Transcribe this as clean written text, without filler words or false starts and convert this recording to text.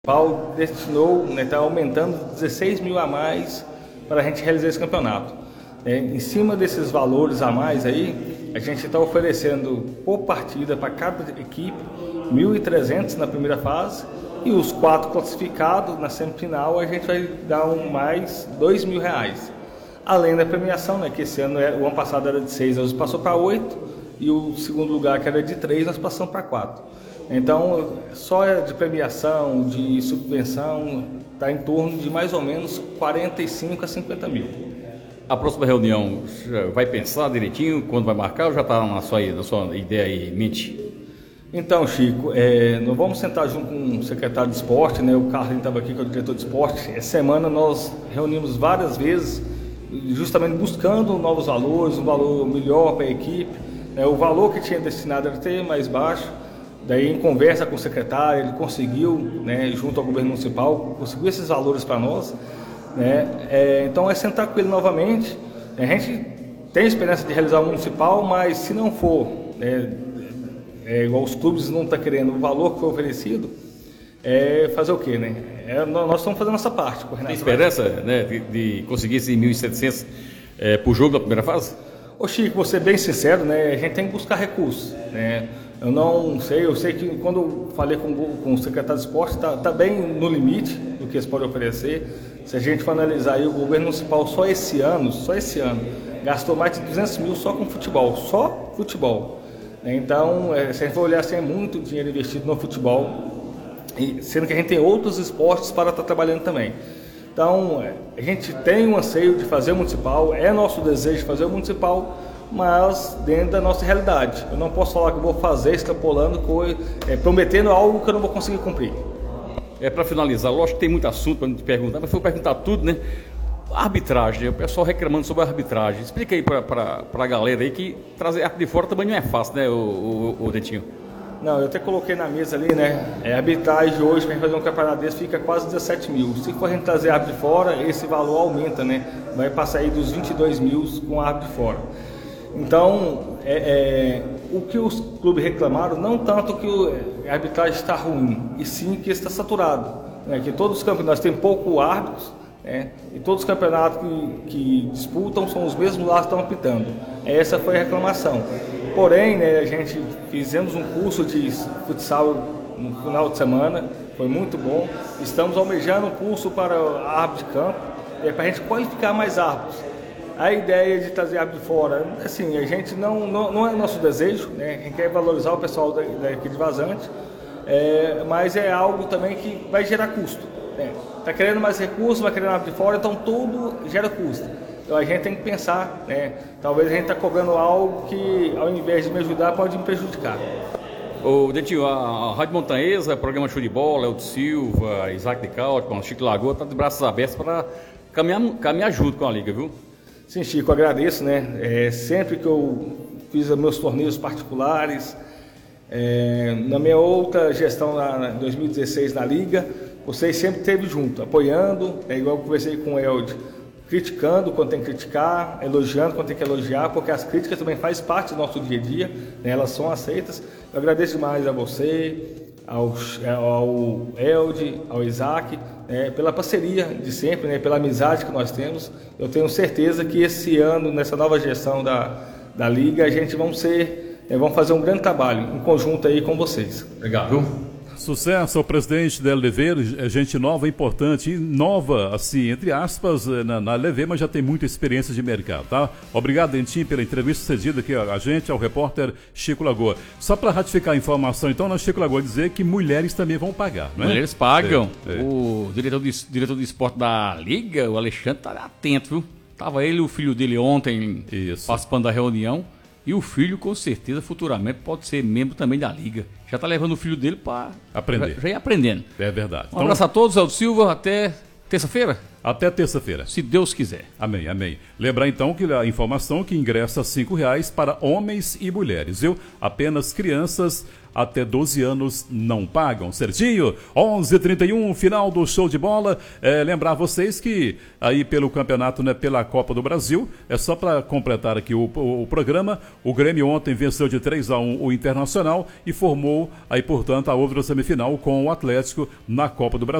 Paulo destinou, está aumentando 16 mil a mais para a gente realizar esse campeonato. Em cima desses valores a mais aí, a gente está oferecendo por partida para cada equipe 1.300 na primeira fase e os 4 classificados na semifinal a gente vai dar mais R$2.000. Além da premiação, que esse ano, o ano passado era de 6, hoje passou para 8 e o segundo lugar que era de 3, nós passamos para 4. Então, só de premiação, de subvenção, está em torno de mais ou menos 45 a 50 mil. A próxima reunião, vai pensar direitinho quando vai marcar ou já está na sua ideia aí em mente? Então, Chico, nós vamos sentar junto com o secretário de esporte, o Carlinhos estava aqui, que é o diretor de esporte. Essa semana nós reunimos várias vezes, justamente buscando novos valores, um valor melhor para a equipe. O valor que tinha destinado era até mais baixo. Daí, em conversa com o secretário, ele conseguiu, junto ao governo municipal, conseguiu esses valores para nós. Então, é sentar com ele novamente. A gente tem experiência de realizar o municipal, mas se não for, igual os clubes não estão querendo o valor que foi oferecido, fazer o quê? Nós estamos fazendo a nossa parte. Tem esperança de conseguir esses 1.700 por jogo da primeira fase? Ô Chico, vou ser bem sincero, a gente tem que buscar recursos. Eu não sei, eu sei que quando eu falei com o secretário de esporte, está bem no limite do que eles podem oferecer. Se a gente for analisar aí, o governo municipal só esse ano, gastou mais de 200 mil só com futebol, só futebol. Então, se a gente for olhar assim, é muito dinheiro investido no futebol, sendo que a gente tem outros esportes para estar trabalhando também. Então, a gente tem um anseio de fazer o municipal, é nosso desejo de fazer o municipal, mas dentro da nossa realidade. Eu não posso falar que eu vou fazer extrapolando, prometendo algo que eu não vou conseguir cumprir. Para finalizar, lógico que tem muito assunto para te perguntar, mas vou perguntar tudo, A arbitragem, o pessoal reclamando sobre a arbitragem. Explica aí para a galera aí que trazer árbitro de fora também não é fácil, o Dentinho? Não, eu até coloquei na mesa ali, A arbitragem hoje, para a gente fazer um campeonato desse, fica quase 17 mil. Se for a gente trazer árbitro de fora, esse valor aumenta, Vai passar aí dos 22 mil com árbitro de fora. Então, o que os clubes reclamaram, não tanto que a arbitragem está ruim, e sim que está saturado. Que todos os campeonatos têm pouco árbitros, e todos os campeonatos que disputam são os mesmos lá que estão apitando. Essa foi a reclamação. Porém, a gente fizemos um curso de futsal no final de semana, foi muito bom. Estamos almejando um curso para árbitro de campo, para a gente qualificar mais árbitros. A ideia de trazer árbitro de fora, assim, a gente não é nosso desejo, A gente quer valorizar o pessoal daqui de Vazante, mas é algo também que vai gerar custo. Está querendo mais recursos, vai querendo árbitro de fora, então tudo gera custo. Então a gente tem que pensar, talvez a gente está cobrando algo que, ao invés de me ajudar, pode me prejudicar. Ô Dentinho, a Rádio Montanhesa, programa Show de Bola, Elton Silva, Isaac de Cálcio, Chico Lagoa, está de braços abertos para caminhar junto com a Liga, viu? Sim, Chico, agradeço, sempre que eu fiz meus torneios particulares, na minha outra gestão em 2016 na Liga, vocês sempre esteve junto, apoiando, igual eu conversei com o Elde, criticando quando tem que criticar, elogiando quando tem que elogiar, porque as críticas também fazem parte do nosso dia a dia, elas são aceitas. Eu agradeço demais a você, ao Elde, ao Isaac, pela parceria de sempre, pela amizade que nós temos. Eu tenho certeza que esse ano, nessa nova gestão da Liga, a gente vamos fazer um grande trabalho em conjunto aí com vocês. Obrigado. Sucesso ao presidente da LDV, gente nova, importante, e nova, assim, entre aspas, na LDV, mas já tem muita experiência de mercado, tá? Obrigado, Dentinho, pela entrevista cedida aqui a gente, ao repórter Chico Lagoa. Só para ratificar a informação, então, Chico Lagoa dizer que mulheres também vão pagar, não é? Mulheres pagam. O diretor de esporte da Liga, o Alexandre, tá atento, viu? Tava ele e o filho dele ontem participando da reunião. E o filho, com certeza, futuramente pode ser membro também da Liga. Já está levando o filho dele para aprender. Já ir aprendendo. É verdade. Um abraço a todos, Elton Silva. Até terça-feira? Até terça-feira. Se Deus quiser. Amém, amém. Lembrar então que a informação que ingressa R$5 para homens e mulheres, viu? Apenas crianças até 12 anos não pagam. Certinho? 11h31, final do show de bola. Lembrar vocês que aí pelo campeonato, né, pela Copa do Brasil, é só para completar aqui o programa, o Grêmio ontem venceu de 3-1 o Internacional e formou aí, portanto, a outra semifinal com o Atlético na Copa do Brasil.